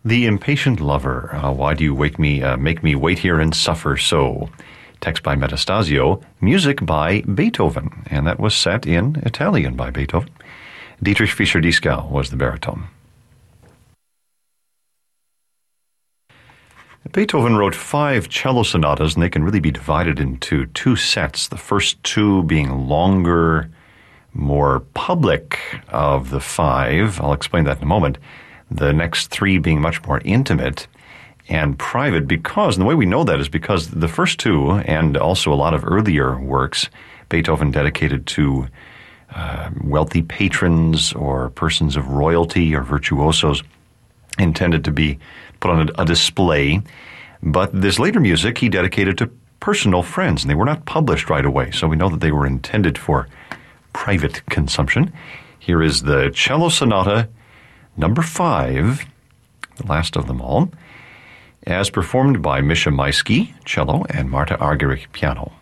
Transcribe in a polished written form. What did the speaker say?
The Impatient Lover. Why do you make me wait here and suffer so? Text by Metastasio. Music by Beethoven. And that was set in Italian by Beethoven. Dietrich Fischer-Dieskau was the baritone. Beethoven wrote 5 cello sonatas, and they can really be divided into 2 sets. The first 2 being longer, more public of the 5. I'll explain that in a moment. The next 3 being much more intimate and private because, and the way we know that is because the first 2, and also a lot of earlier works, Beethoven dedicated to wealthy patrons or persons of royalty or virtuosos, intended to be put on a display. But this later music he dedicated to personal friends, and they were not published right away, so we know that they were intended for private consumption. Here is the Cello Sonata number 5, the last of them all, as performed by Misha Maisky, cello, and Marta Argerich, piano.